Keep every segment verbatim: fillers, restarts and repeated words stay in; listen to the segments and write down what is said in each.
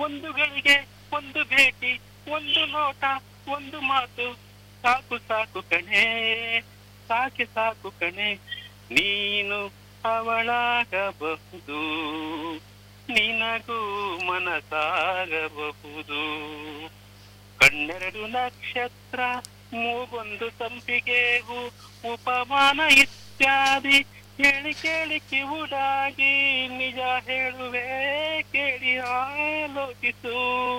ಒಂದು ಗಳಿಗೆ ಒಂದು ಭೇಟಿ, ಒಂದು ನೋಟ, ಒಂದು ಮಾತು, ಸಾಕು ಸಾಕು ಕಣೆ, ಸಾಕೆ ಸಾಕು ಕಣೆ, ನೀನು ಅವಳಾಗಬಹುದು, ನಿನಗೂ ಮನಸಾಗಬಹುದು. ಕಣ್ಣೆರಡು ನಕ್ಷತ್ರ, ಮೂಗೊಂದು ಸಂಪಿಗೆ ಹೂ, ಉಪಮಾನ ಇತ್ಯಾದಿ ಕೇಳಿ ಕೇಳಿ ಕಿವುಡಾಗಿ ನಿಜ ಹೇಳುವೆ ಕೇಳಿ ಆಲೋಚಿಸು.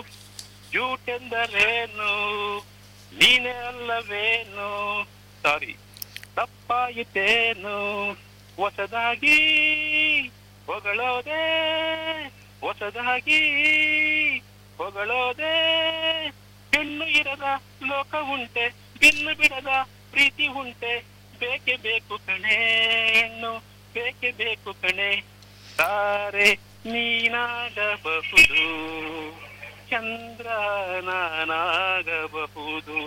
ಜೂಟೆಂದರೇನು ನೀನೇ ಅಲ್ಲವೇನು, ಸಾರಿ ತಪ್ಪಾಯಿತೇನು, ಹೊಸದಾಗಿ ಹೊಗಳೋದೆ ಹೊಸದಾಗಿ ಹೊಗಳೋದೆ. ಹೆಣ್ಣು ಇರದ ಲೋಕ ಉಂಟೆ, ಬಿನ್ನು ಬಿಡದ ಪ್ರೀತಿ ಉಂಟೆ, ಬೇಕೆ ಬೇಕು ಕಣೆ ಹೆಣ್ಣು, ಬೇಕೆ ಬೇಕು ಕಣೆ. ತಾರೆ ನೀನಾಗಬಹುದು, ಚಂದ್ರ ನಾನಾಗಬಹುದು,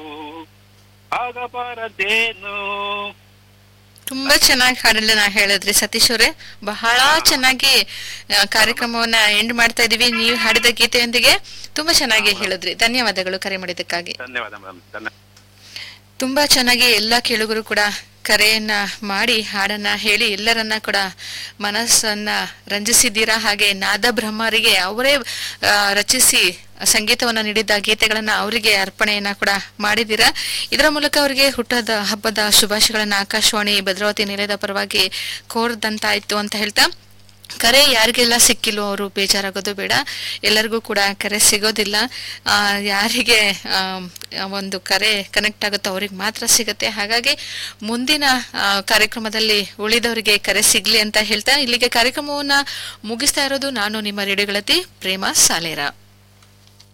ಆಗಬಾರದೇನು. ತುಂಬಾ ಚೆನ್ನಾಗಿ ಹಾಡನ್ನ ಹೇಳಿದ್ರಿ ಸತೀಶ್ ಅವರೇ. ಬಹಳ ಚೆನ್ನಾಗಿ ಕಾರ್ಯಕ್ರಮವನ್ನ ಎಂಡ್ ಮಾಡ್ತಾ ಇದೀವಿ. ನೀವು ಹಾಡಿದ ಗೀತೆಯೊಂದಿಗೆ ತುಂಬಾ ಚೆನ್ನಾಗಿ ಹೇಳಿದ್ರಿ. ಧನ್ಯವಾದಗಳು ಕರೆ ಮಾಡಿದ್ದಕ್ಕಾಗಿ. ಧನ್ಯವಾದ ಮೇಡಮ್. ತುಂಬಾ ಚೆನ್ನಾಗಿ ಎಲ್ಲಾ ಕೇಳುಗರು ಕೂಡ ಕರೆಯನ್ನ ಮಾಡಿ ಹಾಡನ್ನ ಹೇಳಿ ಎಲ್ಲರನ್ನ ಕೂಡ ಮನಸ್ಸನ್ನ ರಂಜಿಸಿದ್ದೀರಾ. ಹಾಗೆ ನಾದ ಬ್ರಹ್ಮರಿಗೆ ಅವರೇ ರಚಿಸಿ ಸಂಗೀತವನ್ನ ನೀಡಿದ್ದ ಗೀತೆಗಳನ್ನ ಅವರಿಗೆ ಅರ್ಪಣೆಯನ್ನ ಕೂಡ ಮಾಡಿದ್ದೀರಾ. ಇದರ ಮೂಲಕ ಅವರಿಗೆ ಹುಟ್ಟದ ಹಬ್ಬದ ಶುಭಾಶಯಗಳನ್ನ ಆಕಾಶವಾಣಿ ಭದ್ರಾವತಿ ನಿಲಯದ ಪರವಾಗಿ ಕೋರ್ದಂತಾಯ್ತು ಅಂತ ಹೇಳ್ತಾ, ಕರೆ ಯಾರಿಗೆಲ್ಲ ಸಿಕ್ಕಿಲ್ವೋ ಅವರು ಬೇಜಾರಾಗೋದು ಬೇಡ. ಎಲ್ಲರಿಗೂ ಕೂಡ ಕರೆ ಸಿಗೋದಿಲ್ಲ. ಆ ಯಾರಿಗೆ ಆ ಒಂದು ಕರೆ ಕನೆಕ್ಟ್ ಆಗುತ್ತೋ ಅವ್ರಿಗೆ ಮಾತ್ರ ಸಿಗತ್ತೆ. ಹಾಗಾಗಿ ಮುಂದಿನ ಕಾರ್ಯಕ್ರಮದಲ್ಲಿ ಉಳಿದವರಿಗೆ ಕರೆ ಸಿಗ್ಲಿ ಅಂತ ಹೇಳ್ತಾ ಇಲ್ಲಿಗೆ ಕಾರ್ಯಕ್ರಮವನ್ನ ಮುಗಿಸ್ತಾ ಇರೋದು ನಾನು ನಿಮ್ಮ ರೇಡಿಯೋ ಗೆಳತಿ ಪ್ರೇಮ ಸಾಲೇರ.